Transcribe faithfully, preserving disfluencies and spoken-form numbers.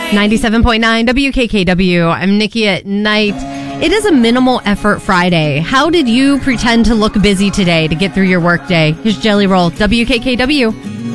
ninety-seven point nine W K K W. I'm Nikki at Night. It is a minimal effort Friday. How did you pretend to look busy today to get through your workday? Here's Jelly Roll, W K K W.